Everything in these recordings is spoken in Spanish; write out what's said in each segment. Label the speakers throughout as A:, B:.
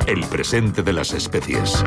A: El presente de las especies.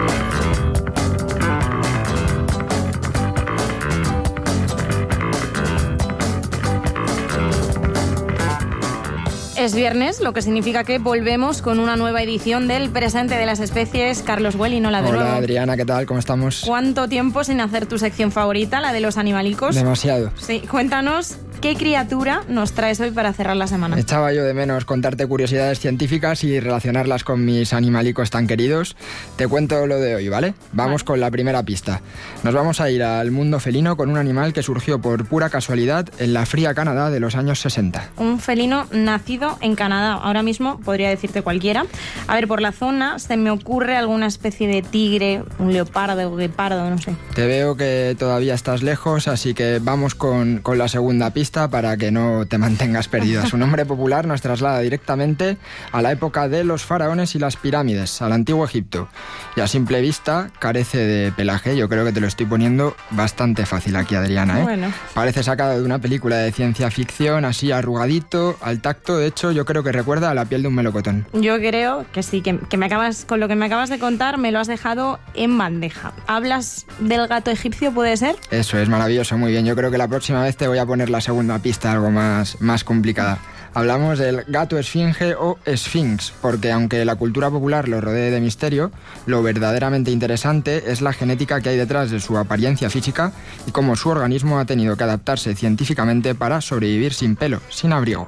B: Es viernes, lo que significa que volvemos con una nueva edición del Presente de las Especies. Carlos Welling, hola de nuevo.
C: Hola Adriana, ¿qué tal? ¿Cómo estamos?
B: ¿Cuánto tiempo sin hacer tu sección favorita, la de los animalicos?
C: Demasiado.
B: Sí, cuéntanos qué criatura nos traes hoy para cerrar la semana.
C: Echaba yo de menos contarte curiosidades científicas y relacionarlas con mis animalicos tan queridos. Te cuento lo de hoy, ¿vale? Vamos con la primera pista. Nos vamos a ir al mundo felino con un animal que surgió por pura casualidad en la fría Canadá de los años 60.
B: Un felino nacido en Canadá. Ahora mismo podría decirte cualquiera. A ver, por la zona se me ocurre alguna especie de tigre, un leopardo, guepardo, no sé.
C: Te veo que todavía estás lejos, así que vamos con la segunda pista para que no te mantengas perdida. Su nombre popular nos traslada directamente a la época de los faraones y las pirámides, al antiguo Egipto. Y a simple vista carece de pelaje. Yo creo que te lo estoy poniendo bastante fácil aquí, Adriana, ¿eh?
B: Bueno.
C: Parece sacado de una película de ciencia ficción, así arrugadito, al tacto. De hecho, yo creo que recuerda a la piel de un melocotón.
B: Yo creo que sí, que con lo que me acabas de contar me lo has dejado en bandeja. ¿Hablas del gato egipcio, puede ser?
C: Eso es maravilloso, muy bien. Yo creo que la próxima vez te voy a poner la segunda pista, algo más complicada. Hablamos del gato esfinge o esfinx, porque aunque la cultura popular lo rodee de misterio, lo verdaderamente interesante es la genética que hay detrás de su apariencia física y cómo su organismo ha tenido que adaptarse científicamente para sobrevivir sin pelo, sin abrigo.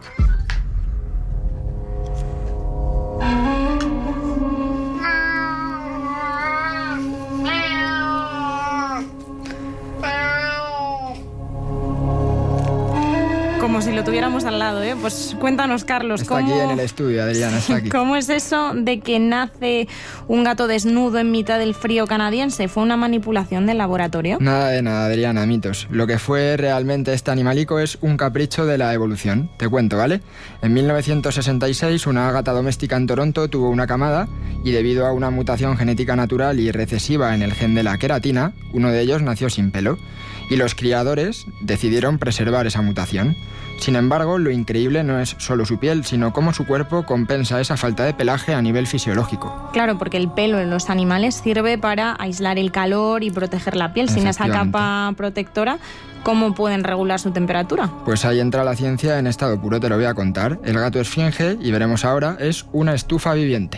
B: Como si lo tuviéramos al lado, ¿eh? Pues cuéntanos, Carlos,
C: Está aquí en el estudio, Adriana, está aquí.
B: ¿Cómo es eso de que nace un gato desnudo en mitad del frío canadiense? ¿Fue una manipulación del laboratorio?
C: Nada de nada, Adriana, mitos. Lo que fue realmente este animalico es un capricho de la evolución. Te cuento, ¿vale? En 1966, una gata doméstica en Toronto tuvo una camada y debido a una mutación genética natural y recesiva en el gen de la queratina, uno de ellos nació sin pelo. Y los criadores decidieron preservar esa mutación. Sin embargo, lo increíble no es solo su piel, sino cómo su cuerpo compensa esa falta de pelaje a nivel fisiológico.
B: Claro, porque el pelo en los animales sirve para aislar el calor y proteger la piel. Sin esa capa protectora, ¿cómo pueden regular su temperatura?
C: Pues ahí entra la ciencia en estado puro, te lo voy a contar. El gato esfinge, y veremos ahora, es una estufa viviente.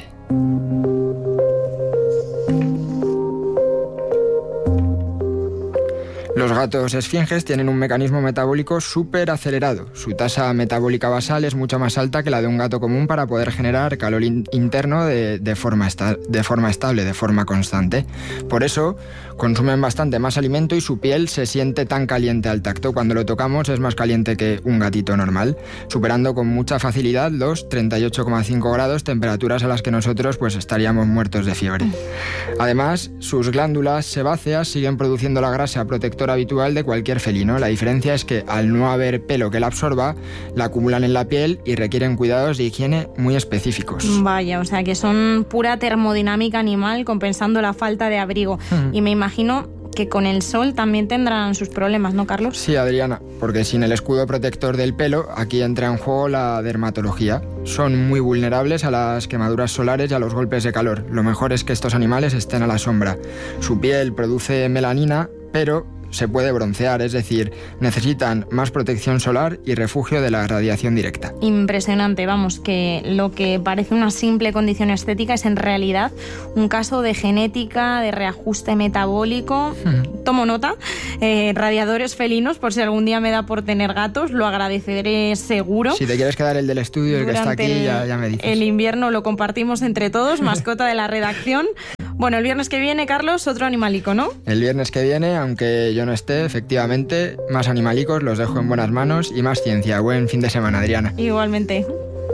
C: Los gatos esfinges tienen un mecanismo metabólico súper acelerado. Su tasa metabólica basal es mucho más alta que la de un gato común para poder generar calor interno de forma estable, de forma constante. Por eso consumen bastante más alimento y su piel se siente tan caliente al tacto. Cuando lo tocamos es más caliente que un gatito normal, superando con mucha facilidad los 38,5 grados, temperaturas a las que nosotros pues estaríamos muertos de fiebre. Además, sus glándulas sebáceas siguen produciendo la grasa protectora habitual de cualquier felino. La diferencia es que al no haber pelo que la absorba, la acumulan en la piel y requieren cuidados de higiene muy específicos.
B: Vaya, o sea que son pura termodinámica animal compensando la falta de abrigo. Y me imagino que con el sol también tendrán sus problemas, ¿no, Carlos?
C: Sí, Adriana, porque sin el escudo protector del pelo, aquí entra en juego la dermatología. Son muy vulnerables a las quemaduras solares y a los golpes de calor. Lo mejor es que estos animales estén a la sombra. Su piel produce melanina, pero se puede broncear, es decir, necesitan más protección solar y refugio de la radiación directa.
B: Impresionante, vamos, que lo que parece una simple condición estética es en realidad un caso de genética, de reajuste metabólico. Tomo nota. Radiadores felinos, por si algún día me da por tener gatos, lo agradeceré seguro.
C: Si te quieres quedar el del estudio, el que está aquí, ya me dices.
B: El invierno lo compartimos entre todos, mascota de la redacción. Bueno, el viernes que viene, Carlos, otro animalico, ¿no?
C: El viernes que viene, aunque yo no esté, efectivamente, más animalicos, los dejo en buenas manos y más ciencia. Buen fin de semana, Adriana.
B: Igualmente.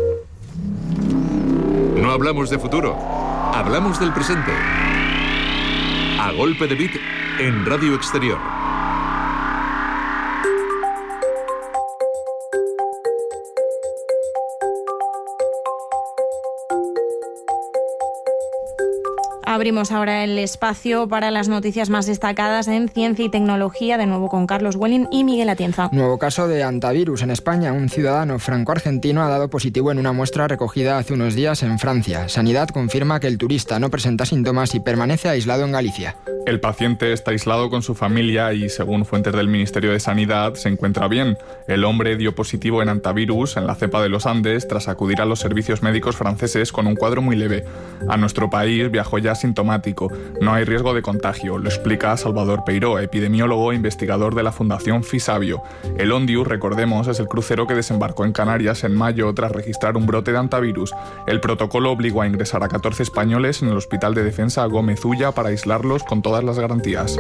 A: No hablamos de futuro, hablamos del presente. A golpe de beat en Radio Exterior.
B: Abrimos ahora el espacio para las noticias más destacadas en ciencia y tecnología, de nuevo con Carlos Welling y Miguel Atienza.
C: Nuevo caso de hantavirus en España. Un ciudadano franco-argentino ha dado positivo en una muestra recogida hace unos días en Francia. Sanidad confirma que el turista no presenta síntomas y permanece aislado en Galicia.
D: El paciente está aislado con su familia y, según fuentes del Ministerio de Sanidad, se encuentra bien. El hombre dio positivo en hantavirus en la cepa de los Andes tras acudir a los servicios médicos franceses con un cuadro muy leve. A nuestro país viajó ya asintomático. No hay riesgo de contagio, lo explica Salvador Peiró, epidemiólogo e investigador de la Fundación Fisabio. El Ondius, recordemos, es el crucero que desembarcó en Canarias en mayo tras registrar un brote de hantavirus. El protocolo obligó a ingresar a 14 españoles en el Hospital de Defensa Gómez Ulla para aislarlos con todas las garantías.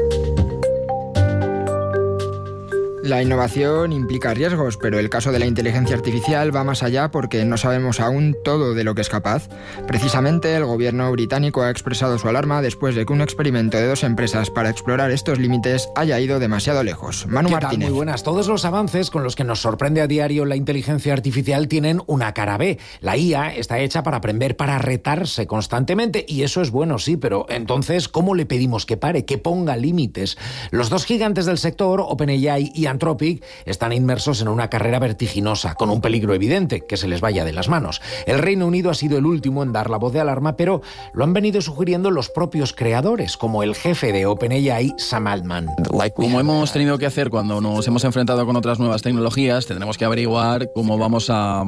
C: La innovación implica riesgos, pero el caso de la inteligencia artificial va más allá porque no sabemos aún todo de lo que es capaz. Precisamente, el gobierno británico ha expresado su alarma después de que un experimento de 2 empresas para explorar estos límites haya ido demasiado lejos. Manu Martínez.
E: Muy buenas. Todos los avances con los que nos sorprende a diario la inteligencia artificial tienen una cara B. La IA está hecha para aprender, para retarse constantemente, y eso es bueno, sí, pero entonces, ¿cómo le pedimos que pare, que ponga límites? Los 2 gigantes del sector, OpenAI y Anthropic, están inmersos en una carrera vertiginosa, con un peligro evidente, que se les vaya de las manos. El Reino Unido ha sido el último en dar la voz de alarma, pero lo han venido sugiriendo los propios creadores, como el jefe de OpenAI, Sam Altman.
F: Como hemos tenido que hacer cuando nos hemos enfrentado con otras nuevas tecnologías, tendremos que averiguar cómo vamos a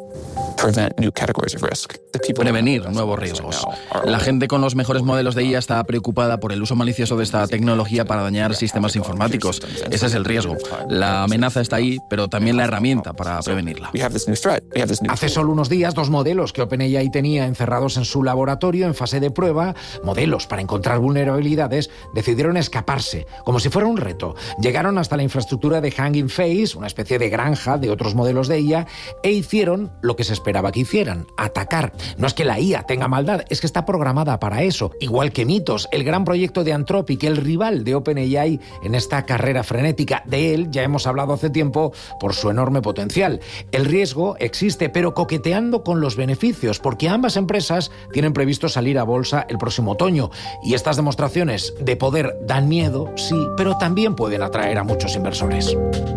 F: prevenir nuevos riesgos. La gente con los mejores modelos de IA está preocupada por el uso malicioso de esta tecnología para dañar sistemas informáticos. Ese es el riesgo. La amenaza está ahí, pero también la herramienta para prevenirla.
E: Hace solo unos días, 2 modelos que OpenAI tenía encerrados en su laboratorio en fase de prueba, modelos para encontrar vulnerabilidades, decidieron escaparse, como si fuera un reto. Llegaron hasta la infraestructura de Hugging Face, una especie de granja de otros modelos de IA, e hicieron lo que se esperaba que hicieran: atacar. No es que la IA tenga maldad, es que está programada para eso. Igual que Mythos, el gran proyecto de Anthropic, el rival de OpenAI en esta carrera frenética. De él ya hemos hablado hace tiempo por su enorme potencial. El riesgo existe, pero coqueteando con los beneficios, porque ambas empresas tienen previsto salir a bolsa el próximo otoño. Y estas demostraciones de poder dan miedo, sí, pero también pueden atraer a muchos inversores.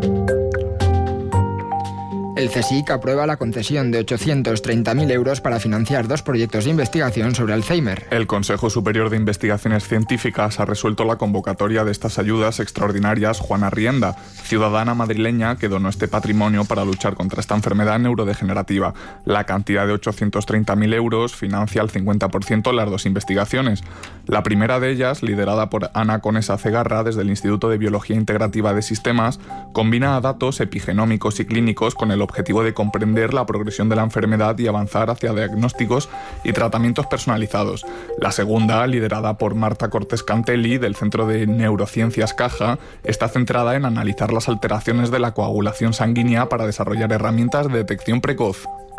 C: El CSIC aprueba la concesión de 830.000 euros para financiar 2 proyectos de investigación sobre Alzheimer.
D: El Consejo Superior de Investigaciones Científicas ha resuelto la convocatoria de estas ayudas extraordinarias. Juana Rienda, ciudadana madrileña que donó este patrimonio para luchar contra esta enfermedad neurodegenerativa. La cantidad de 830.000 euros financia al 50% las 2 investigaciones. La primera de ellas, liderada por Ana Conesa Cegarra desde el Instituto de Biología Integrativa de Sistemas, combina datos epigenómicos y clínicos con el objetivo de comprender la progresión de la enfermedad y avanzar hacia diagnósticos y tratamientos personalizados. La segunda, liderada por Marta Cortés Cantelli del Centro de Neurociencias Caja, está centrada en analizar las alteraciones de la coagulación sanguínea para desarrollar herramientas de detección precoz.